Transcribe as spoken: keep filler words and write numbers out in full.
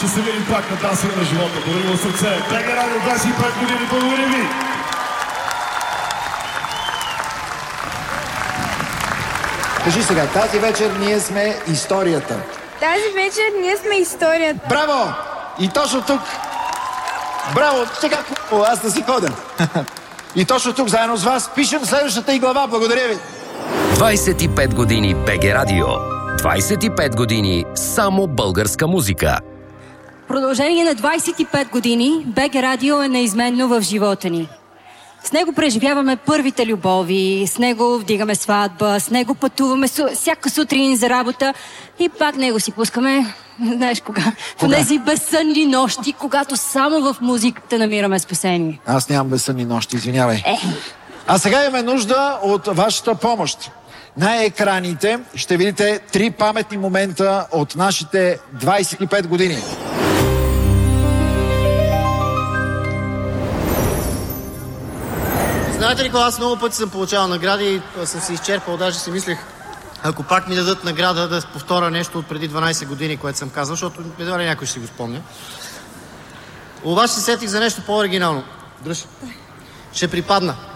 Ще се видим пак на Танците на живота. Благодаря от сърце. БГ Радио двадесет и пет години. Благодаря ви! Кажи сега, тази вечер ние сме историята. Тази вечер ние сме историята. Браво! И точно тук... Браво! Сега хубаво, аз да си ходя. И точно тук, заедно с вас, пишем следващата и глава. Благодаря ви! двадесет и пет години БГ Радио. двадесет и пет години само българска музика. В продължение на двадесет и пет години БГ Радио е неизменно в живота ни. С него преживяваме първите любови, с него вдигаме сватба, с него пътуваме всяка сутрин за работа и пак него си пускаме, знаеш кога, в тези безсънни нощи, когато само в музиката намираме спасение. Аз нямам безсънни нощи, извинявай. Е. А сега имаме нужда от вашата помощ. На екраните ще видите три паметни момента от нашите двадесет и пет години. Знаете ли, аз много пъти съм получавал награди и съм се изчерпал, даже си мислех, ако пак ми дадат награда, да повторя нещо от преди дванадесет години, което съм казал, защото едва ли някой ще си го спомня. Обаче се сетих за нещо по-оригинално. Дръж. Ще припадна.